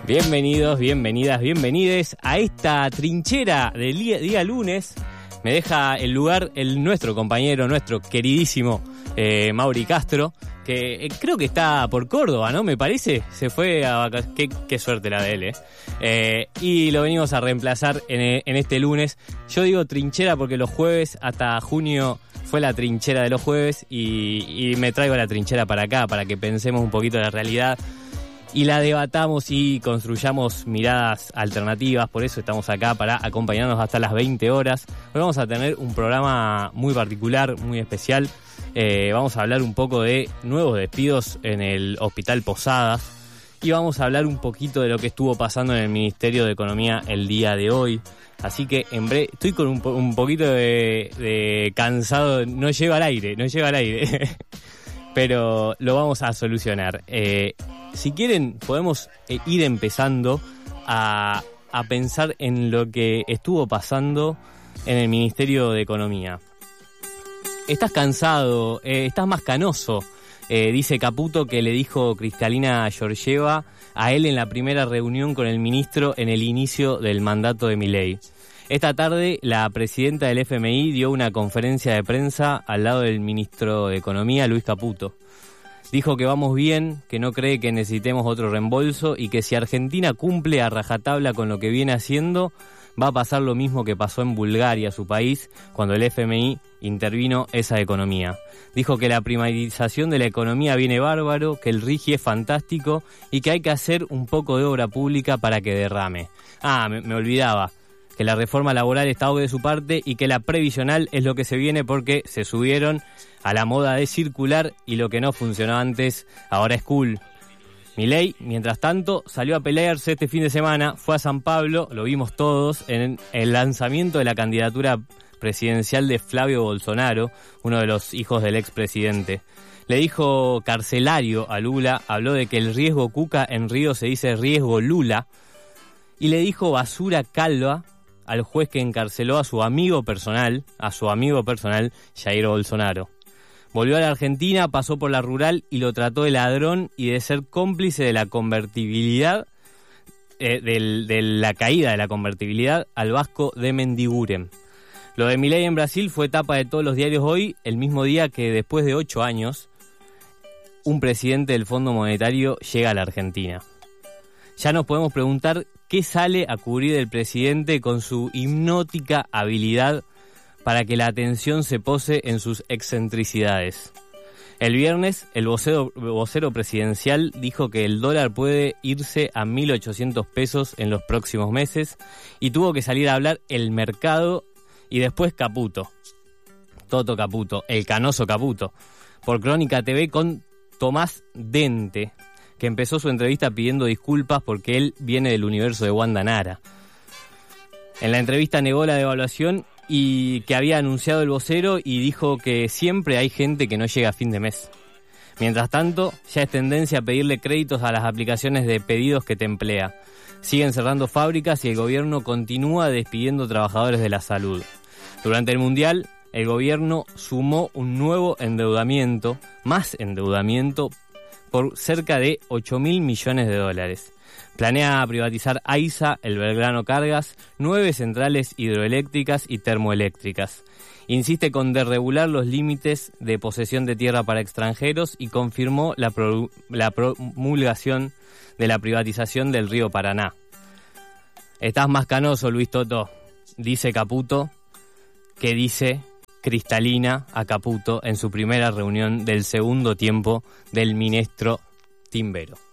Bienvenidos, bienvenidas, bienvenides a esta trinchera del día lunes. Me deja el lugar nuestro compañero, nuestro queridísimo Mauri Castro, que creo que está por Córdoba, ¿no? Me parece, se fue a vacaciones. Qué suerte la de él, Y lo venimos a reemplazar en este lunes. Yo digo trinchera porque los jueves hasta junio fue la trinchera de los jueves y me traigo la trinchera para acá, para que pensemos un poquito de la realidad y la debatamos y construyamos miradas alternativas. Por eso estamos acá, para acompañarnos hasta las 20 horas. Hoy vamos a tener un programa muy particular, muy especial. Vamos a hablar un poco de nuevos despidos en el Hospital Posadas y vamos a hablar un poquito de lo que estuvo pasando en el Ministerio de Economía el día de hoy. Así que en breve, estoy con un poquito de cansado, no llego al aire, pero lo vamos a solucionar. Si quieren, podemos ir empezando a pensar en lo que estuvo pasando en el Ministerio de Economía. Estás cansado, estás más canoso, dice Caputo, que le dijo Cristalina Georgieva a él en la primera reunión con el ministro en el inicio del mandato de Milei. Esta tarde, la presidenta del FMI dio una conferencia de prensa al lado del ministro de Economía, Luis Caputo. Dijo que vamos bien, que no cree que necesitemos otro reembolso y que si Argentina cumple a rajatabla con lo que viene haciendo, va a pasar lo mismo que pasó en Bulgaria, su país, cuando el FMI intervino esa economía. Dijo que la privatización de la economía viene bárbaro, que el RIGI es fantástico y que hay que hacer un poco de obra pública para que derrame. Me olvidaba. Que la reforma laboral está de su parte y que la previsional es lo que se viene porque se subieron a la moda de circular y lo que no funcionó antes ahora es cool. Milei, mientras tanto, salió a pelearse este fin de semana, fue a San Pablo, lo vimos todos, en el lanzamiento de la candidatura presidencial de Flavio Bolsonaro, uno de los hijos del expresidente. Le dijo carcelario a Lula, habló de que el riesgo Cuca en Río se dice riesgo Lula, y le dijo basura calva al juez que encarceló a su amigo personal, Jair Bolsonaro. Volvió a la Argentina, pasó por la rural y lo trató de ladrón y de ser cómplice de la convertibilidad, de la caída de la convertibilidad al Vasco de Mendiguren. Lo de Milei en Brasil fue tapa de todos los diarios hoy, el mismo día que después de 8 años, un presidente del Fondo Monetario llega a la Argentina. Ya nos podemos preguntar qué sale a cubrir el presidente con su hipnótica habilidad para que la atención se pose en sus excentricidades. El viernes, el vocero presidencial dijo que el dólar puede irse a 1.800 pesos en los próximos meses y tuvo que salir a hablar el mercado y después Caputo. Toto Caputo, el canoso Caputo, por Crónica TV con Tomás Dente, que empezó su entrevista pidiendo disculpas porque él viene del universo de Wanda Nara. En la entrevista negó la devaluación y que había anunciado el vocero y dijo que siempre hay gente que no llega a fin de mes. Mientras tanto, ya es tendencia a pedirle créditos a las aplicaciones de pedidos que te emplea. Siguen cerrando fábricas y el gobierno continúa despidiendo trabajadores de la salud. Durante el Mundial, el gobierno sumó un nuevo endeudamiento, más endeudamiento, por cerca de 8.000 millones de dólares. Planea privatizar AISA, el Belgrano Cargas, 9 centrales hidroeléctricas y termoeléctricas. Insiste con desregular los límites de posesión de tierra para extranjeros y confirmó la promulgación de la privatización del río Paraná. Estás más canoso, Luis Toto, dice Caputo, que dice Cristalina a Caputo en su primera reunión del segundo tiempo del ministro Timbero.